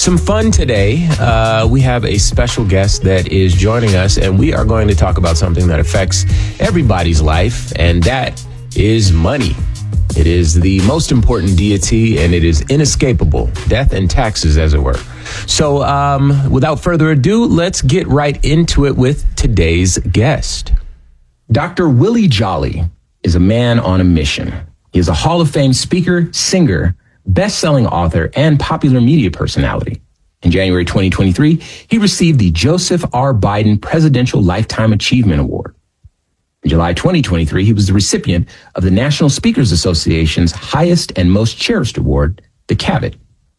Some fun today. We have a special guest that is joining us, and we are going to talk about something that affects everybody's life, and that is money. It is the most important deity, and it is inescapable. Death and taxes, as it were. So without further ado, let's get right into it with today's guest. Dr. Willie Jolley is a man on a mission. He is a Hall of Fame speaker, singer, best-selling author, and popular media personality. In January 2023, he received the Joseph R. Biden Presidential Lifetime Achievement Award. In July 2023, he was the recipient of the National Speakers Association's highest and most cherished award, the Cavett.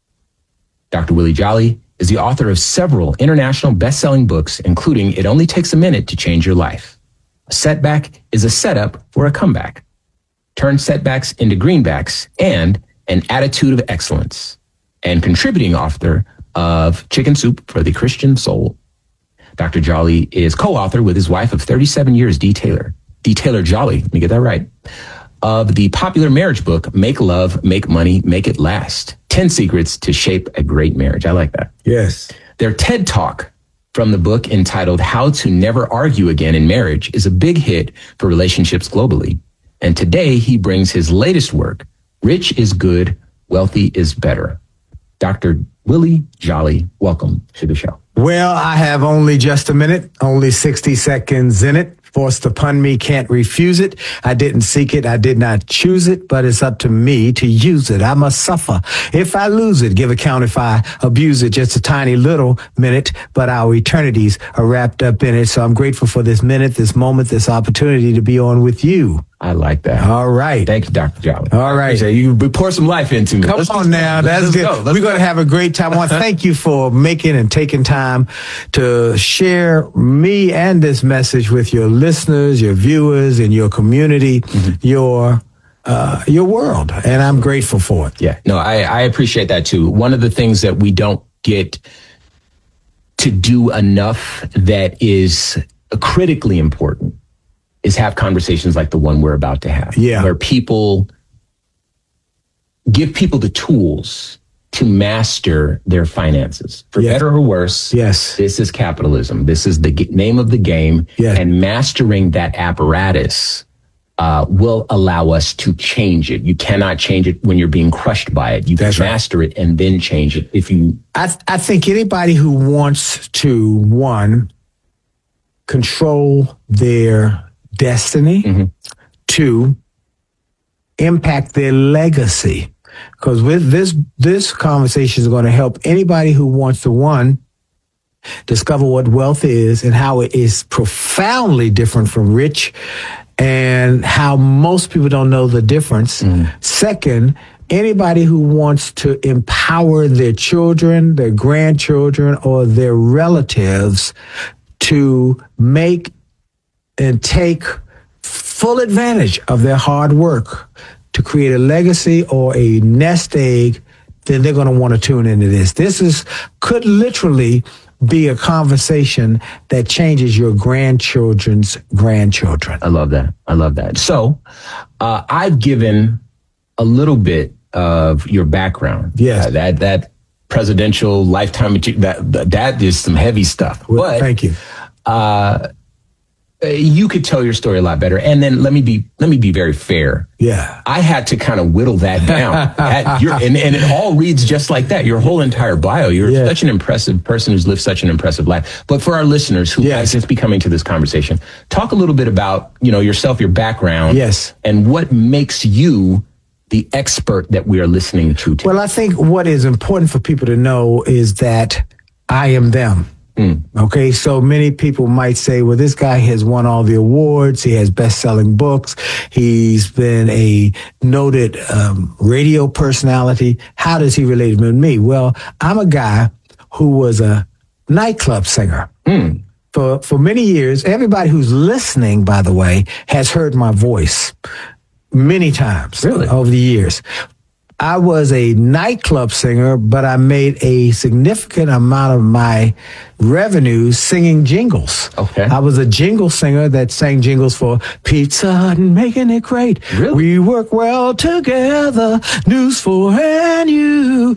Dr. Willie Jolley is the author of several international best-selling books, including It Only Takes a Minute to Change Your Life. A setback is a setup for a comeback. Turn setbacks into greenbacks, and An Attitude of Excellence, and contributing author of Chicken Soup for the Christian Soul. Dr. Jolley is co-author with his wife of 37 years, Dee Taylor Jolley, let me get that right, of the popular marriage book, Make Love, Make Money, Make It Last, 10 Secrets to Shape a Great Marriage. I like that. Yes. Their TED Talk from the book entitled How to Never Argue Again in Marriage is a big hit for relationships globally. And today he brings his latest work, Rich is Good, Wealthy is Better. Dr. Willie Jolley, welcome to the show. Well, I have only just a minute, only 60 seconds in it. Forced upon me, can't refuse it. I didn't seek it, I did not choose it, but it's up to me to use it. I must suffer if I lose it, give account if I abuse it. Just a tiny little minute, but our eternities are wrapped up in it. So I'm grateful for this minute, this moment, this opportunity to be on with you. I like that. All right. Thank you, Dr. Jolley. All right. You pour some life into me. Come on now. That's good. We're going to have a great time. I want to thank you for making and taking time to share me and this message with your listeners, your viewers, and your community, your world. And I'm grateful for it. Yeah. No, I appreciate that too. One of the things that we don't get to do enough that is critically important is have conversations like the one we're about to have. Yeah. Where people give people the tools to master their finances. For better or worse, yes, this is capitalism. This is the name of the game. Yeah. And mastering that apparatus will allow us to change it. You cannot change it when you're being crushed by it. You can master it and then change it. If you, I think anybody who wants to, one, control their destiny, two, impact their legacy. Because with this conversation is going to help anybody who wants to, one, discover what wealth is and how it is profoundly different from rich and how most people don't know the difference. Second, anybody who wants to empower their children, their grandchildren, or their relatives to make and take full advantage of their hard work to create a legacy or a nest egg, then they're going to want to tune into this. This could literally be a conversation that changes your grandchildren's grandchildren. I love that. I love that. So I've given a little bit of your background. Yes. That presidential lifetime, that is some heavy stuff. Well, but thank you. You could tell your story a lot better. And then let me be very fair. Yeah. I had to kind of whittle that down. And it all reads just like that. Your whole entire bio. You're such an impressive person who's lived such an impressive life. But for our listeners who might just be coming to this conversation, talk a little bit about, yourself, your background. Yes. And what makes you the expert that we are listening to today. Well, I think what is important for people to know is that I am them. Okay, so many people might say, well, this guy has won all the awards. He has best-selling books. He's been a noted radio personality. How does he relate to me? Well, I'm a guy who was a nightclub singer. For many years. Everybody who's listening, by the way, has heard my voice many times over the years. I was a nightclub singer, but I made a significant amount of my revenue singing jingles. Okay. I was a jingle singer that sang jingles for Pizza Hut and making it great. Really? We work well together. News for and you.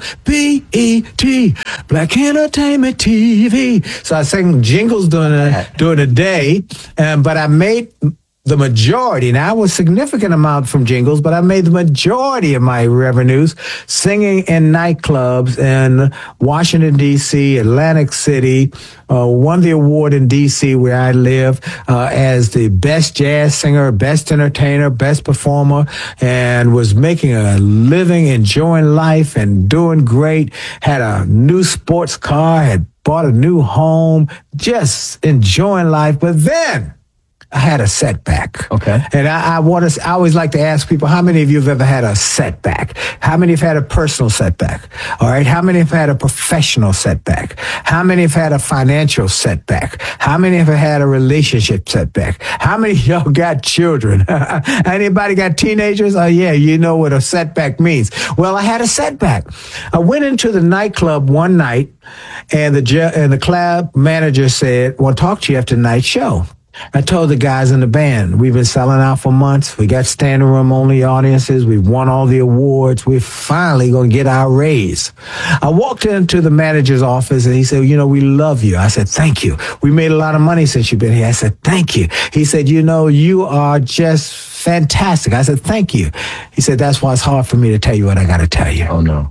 BET. Black Entertainment TV. So I sang jingles during the day, but I made the majority, now it was a significant amount from jingles, but I made the majority of my revenues singing in nightclubs in Washington, D.C., Atlantic City, won the award in D.C. where I live as the best jazz singer, best entertainer, best performer, and was making a living, enjoying life and doing great, had a new sports car, had bought a new home, just enjoying life. But then I had a setback. Okay. And I always like to ask people, how many of you have ever had a setback? How many have had a personal setback? All right. How many have had a professional setback? How many have had a financial setback? How many have had a relationship setback? How many of y'all got children? Anybody got teenagers? Oh yeah, you know what a setback means. Well, I had a setback. I went into the nightclub one night and the club manager said, "We'll talk to you after tonight's show." I told the guys in the band, we've been selling out for months. We got standing room only audiences. We've won all the awards. We're finally going to get our raise. I walked into the manager's office and he said, "You know, we love you." I said, "Thank you. We made a lot of money since you've been here." I said, "Thank you." He said, "You know, you are just fantastic." I said, "Thank you." He said, "That's why it's hard for me to tell you what I got to tell you." Oh, no.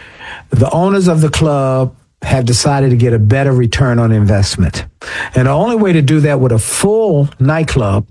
The owners of the club have decided to get a better return on investment. And the only way to do that with a full nightclub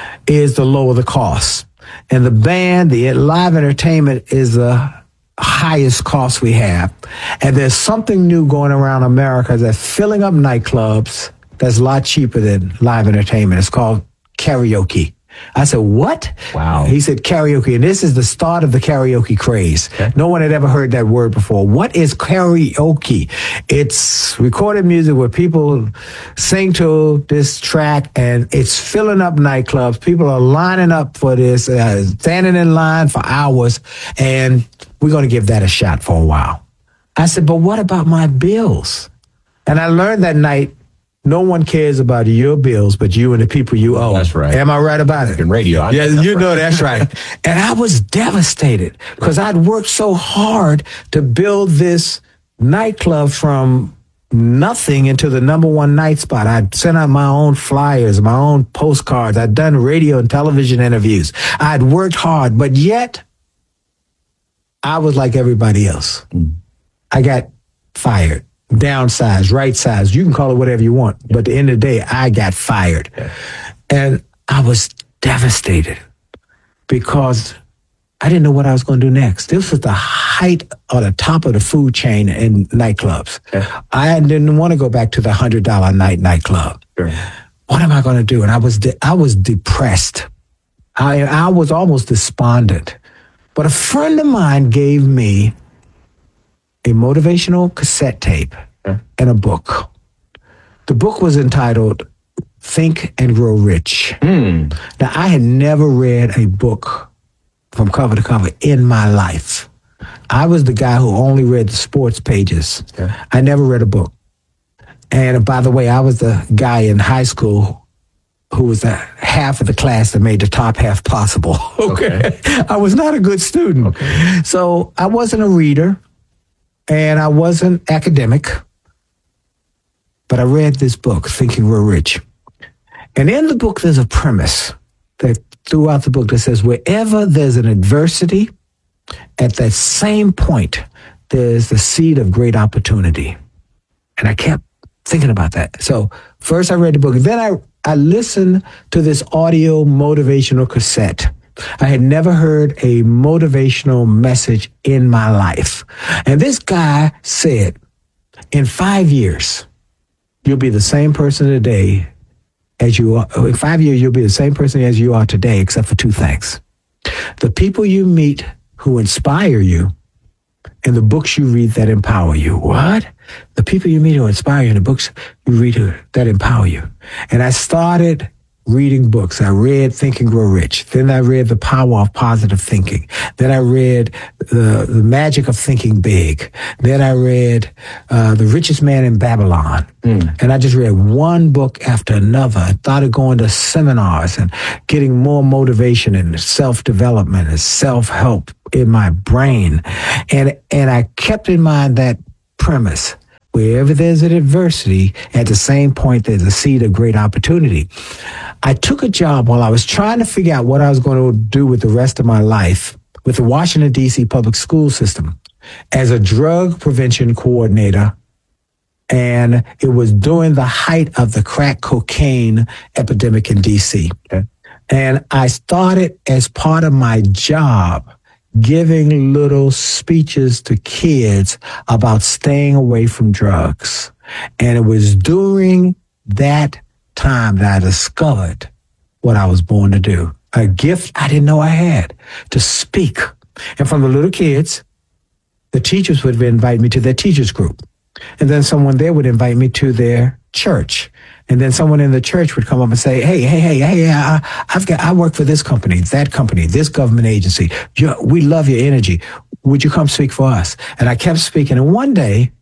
is to lower the cost. And the band, the live entertainment is the highest cost we have. And there's something new going around America that's filling up nightclubs that's a lot cheaper than live entertainment. It's called karaoke. I said, "What?" Wow. He said karaoke, and this is the start of the karaoke craze. Okay. No one had ever heard that word before. What is karaoke? It's recorded music where people sing to this track, and it's filling up nightclubs. People are lining up for this, standing in line for hours, and we're going to give that a shot for a while. I said, "But what about my bills?" And I learned that night, no one cares about your bills but you and the people you owe. That's right. Am I right about it? In radio. Yeah, you know that's right. And I was devastated because I'd worked so hard to build this nightclub from nothing into the #1 night spot. I'd sent out my own flyers, my own postcards. I'd done radio and television interviews. I'd worked hard, but yet I was like everybody else. I got fired. Downsized, right size. You can call it whatever you want. But at the end of the day, I got fired. And I was devastated because I didn't know what I was going to do next. This was the height or the top of the food chain in nightclubs. I didn't want to go back to the $100 a night nightclub. Sure. What am I going to do? And I was depressed. I was almost despondent. But a friend of mine gave me a motivational cassette tape and a book. The book was entitled Think and Grow Rich. Now, I had never read a book from cover to cover in my life. I was the guy who only read the sports pages. I never read a book. And by the way, I was the guy in high school who was the half of the class that made the top half possible. Okay. I was not a good student. So I wasn't a reader. And I wasn't academic, but I read this book, Think and Grow Rich. And in the book, there's a premise that throughout the book that says, wherever there's an adversity, at that same point, there's the seed of great opportunity. And I kept thinking about that. So first I read the book, and then I listened to this audio motivational cassette. I had never heard a motivational message in my life. And this guy said, in 5 years, you'll be the same person today as you are. In 5 years, you'll be the same person as you are today, except for two things. The people you meet who inspire you and the books you read that empower you. What? The people you meet who inspire you and the books you read that empower you. And I started reading books. I read Think and Grow Rich. Then I read The Power of Positive Thinking. Then I read The Magic of Thinking Big. Then I read The Richest Man in Babylon. And I just read one book after another. I started going to seminars and getting more motivation and self-development and self-help in my brain. And I kept in mind that premise. Wherever there's an adversity, at the same point, there's a seed of great opportunity. I took a job while I was trying to figure out what I was going to do with the rest of my life with the Washington, D.C. public school system as a drug prevention coordinator. And it was during the height of the crack cocaine epidemic in D.C. Okay. And I started as part of my job giving little speeches to kids about staying away from drugs. And it was during that time that I discovered what I was born to do. A gift I didn't know I had, to speak. And from the little kids, the teachers would invite me to their teachers group. And then someone there would invite me to their church. And then someone in the church would come up and say, hey, I work for this company, that company, this government agency. We love your energy. Would you come speak for us? And I kept speaking. And one day,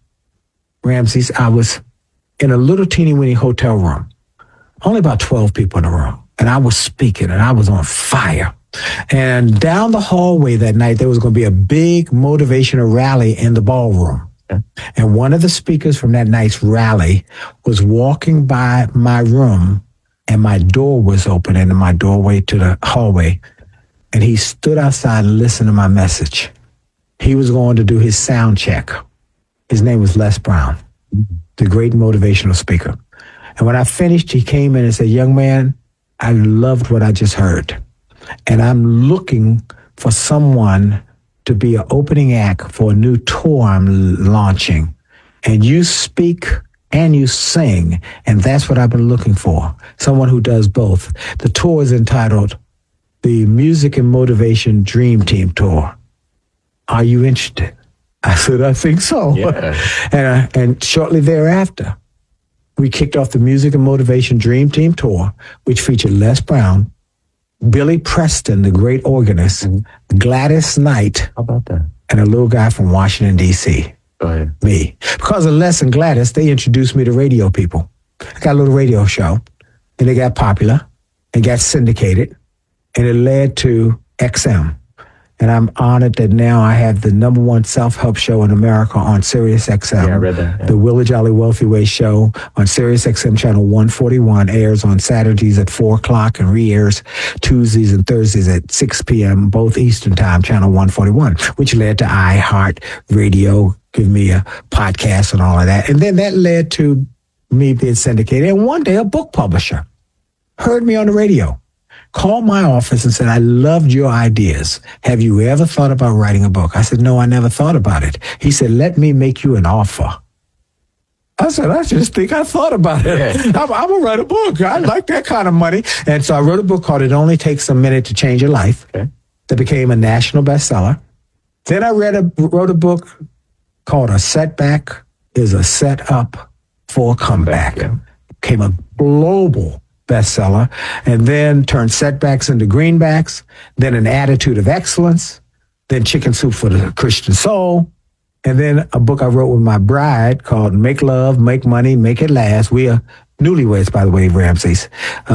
Ramses, I was in a little teeny weeny hotel room, only about 12 people in the room. And I was speaking and I was on fire. And down the hallway that night, there was going to be a big motivational rally in the ballroom. And one of the speakers from that night's rally was walking by my room, and my door was open into my doorway to the hallway. And he stood outside and listened to my message. He was going to do his sound check. His name was Les Brown, the great motivational speaker. And when I finished, he came in and said, young man, I loved what I just heard. And I'm looking for someone to be an opening act for a new tour I'm launching. And you speak and you sing, and that's what I've been looking for, someone who does both. The tour is entitled the Music and Motivation Dream Team Tour. Are you interested? I said, I think so. Yeah. And shortly thereafter, we kicked off the Music and Motivation Dream Team Tour, which featured Les Brown, Billy Preston, the great organist, Gladys Knight, how about that? And a little guy from Washington, D.C. Go ahead. Me. Because of Les and Gladys, they introduced me to radio people. I got a little radio show, and they got popular, and got syndicated, and it led to XM. And I'm honored that now I have the #1 self-help show in America on Sirius XM. Yeah, I read that. Yeah. The Willie Jolly Wealthy Way show on Sirius XM channel 141 airs on Saturdays at 4 o'clock and re-airs Tuesdays and Thursdays at 6 p.m., both Eastern Time, channel 141, which led to iHeart Radio, give me a podcast and all of that. And then that led to me being syndicated. And one day a book publisher heard me on the radio, called my office and said, I loved your ideas. Have you ever thought about writing a book? I said, no, I never thought about it. He said, let me make you an offer. I said, I just think I thought about it. Yeah. I'm going to write a book. I like that kind of money. And so I wrote a book called It Only Takes a Minute to Change Your Life. Okay. That became a national bestseller. Then I wrote a book called A Setback is a Setup for a Comeback. Yeah. Became a global bestseller, and then turned setbacks into greenbacks, then An Attitude of Excellence, then Chicken Soup for the Christian Soul, and then a book I wrote with my bride called Make Love, Make Money, Make It Last. We are newlyweds, by the way, Ramses.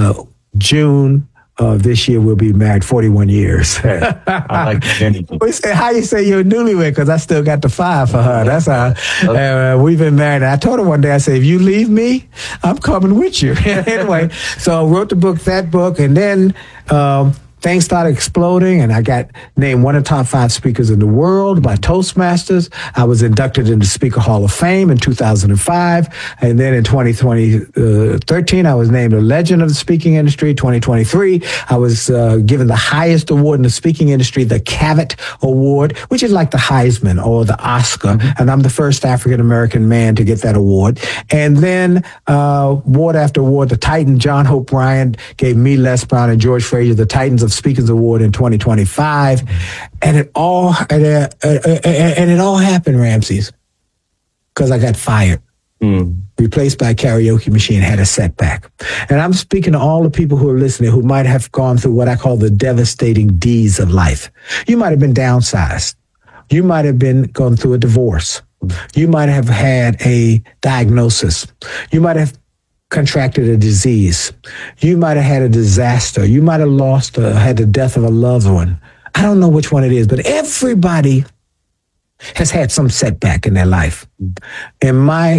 June of this year, we'll be married 41 years. I like that. We say, how you say you're newlywed? Because I still got the 5 for her. That's how we've been married. And I told her one day, I said, if you leave me, I'm coming with you. Anyway, so I wrote that book, and then things started exploding, and I got named one of the top 5 speakers in the world by Toastmasters. I was inducted into Speaker Hall of Fame in 2005. And then in 2013, I was named a legend of the speaking industry. 2023, I was given the highest award in the speaking industry, the Cavett Award, which is like the Heisman or the Oscar. Mm-hmm. And I'm the first African-American man to get that award. And then award after award, the Titan, John Hope Bryant, gave me, Les Brown, and George Frazier the Titans of Speakers Award in 2025, and it all happened, Ramses, because I got fired. replaced by a karaoke machine, had a setback. And I'm speaking to all the people who are listening who might have gone through what I call the devastating D's of life. You might have been downsized. You might have been going through a divorce. You might have had a diagnosis. You might have contracted a disease. You might have had a disaster. You might have lost or had the death of a loved one. I don't know which one it is, but everybody has had some setback in their life. And my